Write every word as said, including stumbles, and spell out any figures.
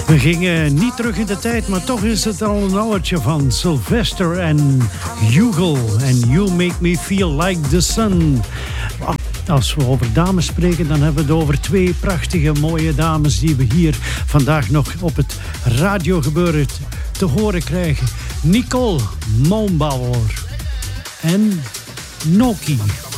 We gingen niet terug in de tijd, maar toch is het al een oudertje van Sylvester en Hugo. En You Make Me Feel Like the Sun. Als we over dames spreken, dan hebben we het over twee prachtige, mooie dames die we hier vandaag nog op het radiogebeuren te horen krijgen. Nicole Moombauer en Noki.